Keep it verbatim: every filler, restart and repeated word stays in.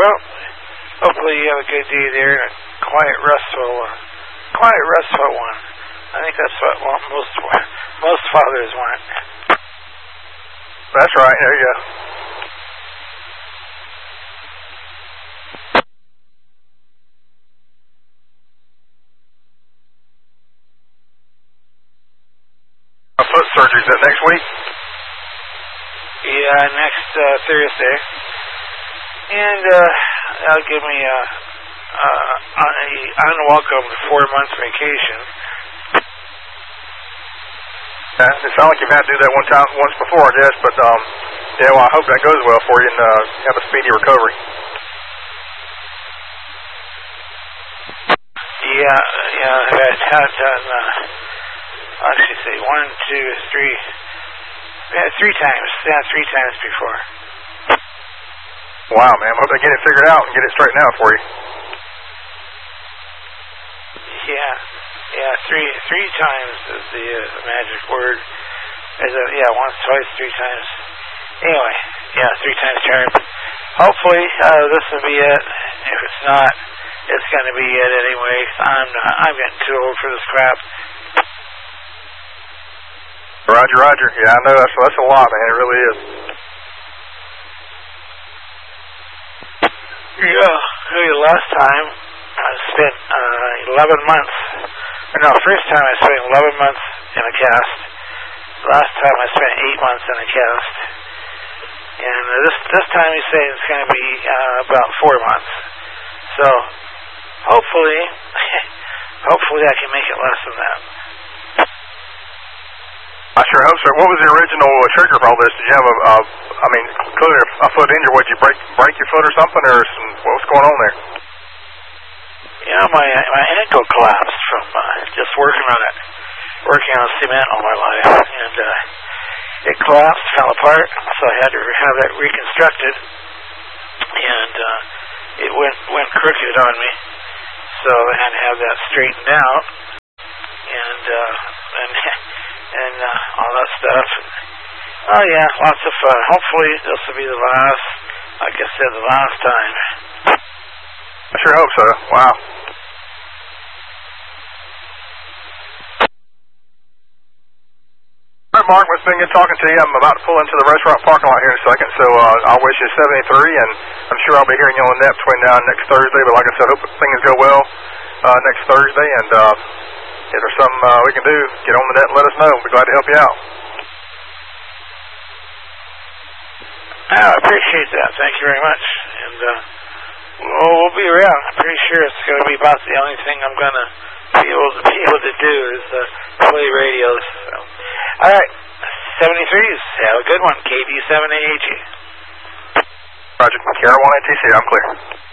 well, hopefully you have a good day there and a quiet, restful, uh, quiet, restful one. I think that's what most most fathers want. That's right. There you go. Foot surgery, is that next week? Yeah, next uh, Thursday. And uh, that'll give me a, uh, a unwelcome four months vacation. Yeah, it sounds like you've had to do that one time, once before, I guess, but um, yeah, well, I hope that goes well for you and uh, have a speedy recovery. Yeah, yeah, I've had done, uh, actually say one, two, three, yeah, three times, yeah, three times before. Wow, man, I hope they get it figured out and get it straightened out for you. Yeah, yeah, three three times is the uh, magic word. Is a, yeah, once, twice, three times. Anyway, yeah, three times charm. Hopefully, uh, this will be it. If it's not, it's going to be it anyway. I'm not, I'm getting too old for this crap. Roger, Roger. Yeah, I know that's that's a lot, man. It really is. Yeah, maybe last time I spent uh, eleven months. Or no, first time I spent eleven months in a cast. Last time I spent eight months in a cast. And uh, this this time he's saying it's going to be uh, about four months. So hopefully, hopefully I can make it less than that. I sure hope so. What was the original uh, trigger for all this? Did you have a, a I mean, clearly a, a foot injury? What, did you break break your foot or something, or some, what was going on there? Yeah, my my ankle collapsed from uh, just working on it, working on cement all my life, and uh, it collapsed, fell apart. So I had to have that reconstructed, and uh, it went went crooked on me. So I had to have that straightened out, and uh, and. and uh, all that stuff. Oh yeah, lots of fun. Hopefully this will be the last, like I said, the last time. I sure hope so. Wow. All right, Mark, it's been good talking to you. I'm about to pull into the restaurant parking lot here in a second, so uh, I'll wish you seventy-three, and I'm sure I'll be hearing you on the net between now and next Thursday, but like I said, I hope things go well uh, next Thursday, and uh, if there's something uh, we can do, get on the net and let us know. We'll be glad to help you out. I appreciate that. Thank you very much. And uh, we'll, we'll be around. I'm pretty sure it's going to be about the only thing I'm going to be able to be able to do is uh, play radios. So. All right, seventy-threes. Have a good one. K D seven A H E. Roger. K R one A T C. I'm clear.